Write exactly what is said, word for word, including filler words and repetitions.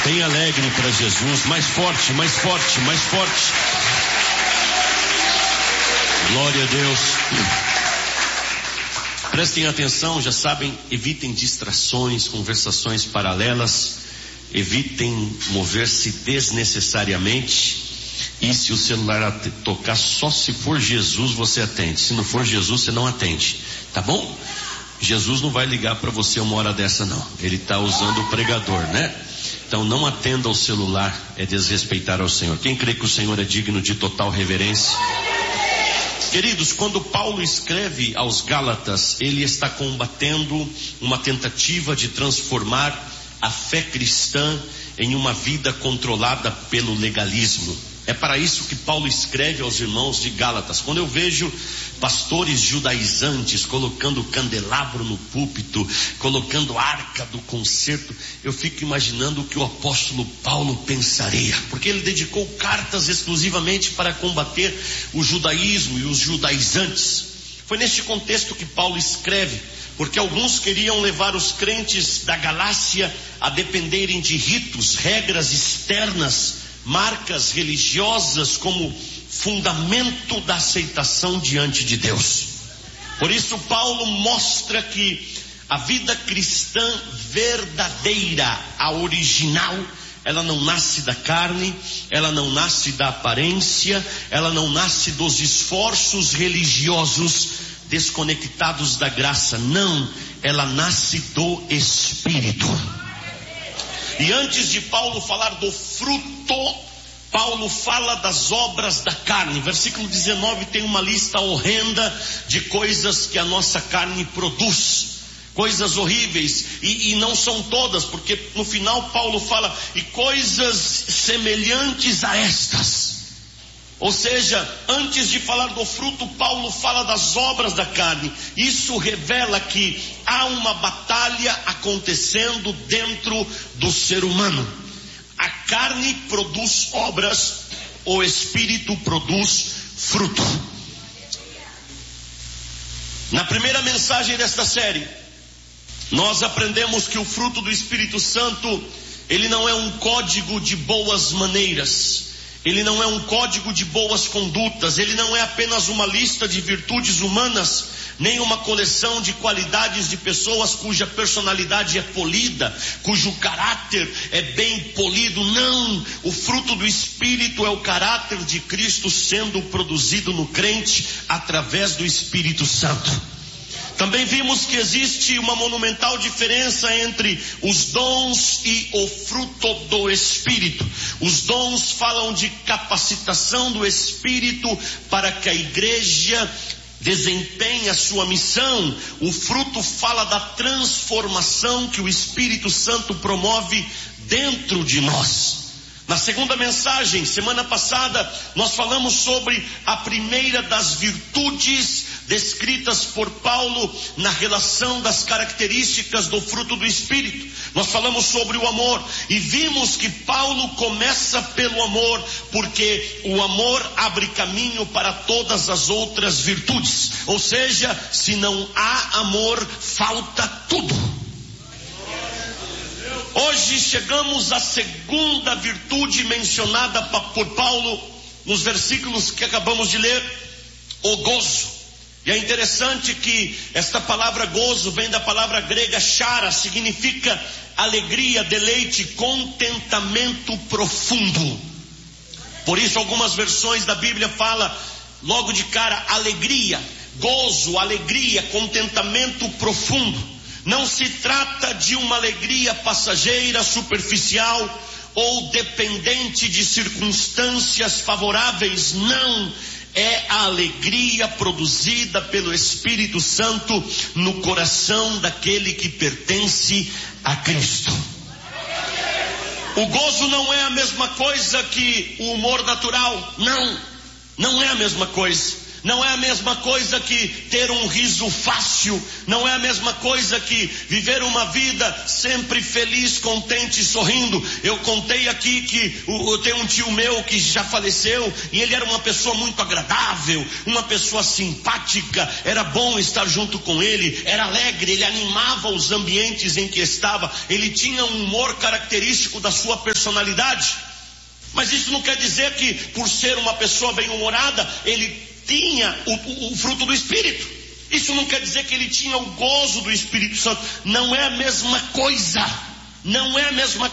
Bem alegre para Jesus. Mais forte, mais forte, mais forte. Glória a Deus. Prestem atenção, já sabem, evitem distrações, conversações paralelas, evitem mover-se desnecessariamente. E se o celular tocar, só se for Jesus você atende. Se não for Jesus, você não atende. Tá bom? Jesus não vai ligar para você uma hora dessa não. Ele está usando o pregador, né? Então não atenda ao celular, é desrespeitar ao Senhor. Quem crê que o Senhor é digno de total reverência? Queridos, quando Paulo escreve aos Gálatas, ele está combatendo uma tentativa de transformar a fé cristã em uma vida controlada pelo legalismo. É para isso que Paulo escreve aos irmãos de Gálatas. Quando eu vejo pastores judaizantes colocando candelabro no púlpito, colocando arca do concerto, eu fico imaginando o que o apóstolo Paulo pensaria, porque ele dedicou cartas exclusivamente para combater o judaísmo e os judaizantes. Foi neste contexto que Paulo escreve, porque alguns queriam levar os crentes da Galácia a dependerem de ritos, regras externas, marcas religiosas como fundamento da aceitação diante de Deus. Por isso Paulo mostra que a vida cristã verdadeira, a original, ela não nasce da carne, ela não nasce da aparência, ela não nasce dos esforços religiosos desconectados da graça. Não, ela nasce do Espírito. E antes de Paulo falar do fruto, Paulo fala das obras da carne. Versículo dezenove tem uma lista horrenda de coisas que a nossa carne produz. Coisas horríveis. E, e não são todas, porque no final Paulo fala, e coisas semelhantes a estas. Ou seja, antes de falar do fruto, Paulo fala das obras da carne. Isso revela que há uma batalha acontecendo dentro do ser humano. A carne produz obras, o Espírito produz fruto. Na primeira mensagem desta série, nós aprendemos que o fruto do Espírito Santo, ele não é um código de boas maneiras. Ele não é um código de boas condutas, ele não é apenas uma lista de virtudes humanas, nem uma coleção de qualidades de pessoas cuja personalidade é polida, cujo caráter é bem polido. Não, o fruto do Espírito é o caráter de Cristo sendo produzido no crente através do Espírito Santo. Também vimos que existe uma monumental diferença entre os dons e o fruto do Espírito. Os dons falam de capacitação do Espírito para que a igreja desempenhe a sua missão. O fruto fala da transformação que o Espírito Santo promove dentro de nós. Na segunda mensagem, semana passada, nós falamos sobre a primeira das virtudes descritas por Paulo na relação das características do fruto do Espírito. Nós falamos sobre o amor e vimos que Paulo começa pelo amor, porque o amor abre caminho para todas as outras virtudes. Ou seja, se não há amor, falta tudo. Hoje chegamos à segunda virtude mencionada por Paulo nos versículos que acabamos de ler, o gozo. E é interessante que esta palavra gozo vem da palavra grega chara, significa alegria, deleite, contentamento profundo. Por isso algumas versões da Bíblia falam logo de cara alegria, gozo, alegria, contentamento profundo. Não se trata de uma alegria passageira, superficial ou dependente de circunstâncias favoráveis. Não, é a alegria produzida pelo Espírito Santo no coração daquele que pertence a Cristo. O gozo não é a mesma coisa que o humor natural. Não, não é a mesma coisa. Não é a mesma coisa que ter um riso fácil. Não é a mesma coisa que viver uma vida sempre feliz, contente e sorrindo. Eu contei aqui que eu tenho um tio meu que já faleceu e ele era uma pessoa muito agradável, uma pessoa simpática, era bom estar junto com ele, era alegre, ele animava os ambientes em que estava, ele tinha um humor característico da sua personalidade. Mas isso não quer dizer que por ser uma pessoa bem-humorada, ele tinha o, o, o fruto do Espírito. Isso não quer dizer que ele tinha o gozo do Espírito Santo. Não é a mesma coisa. Não é a mesma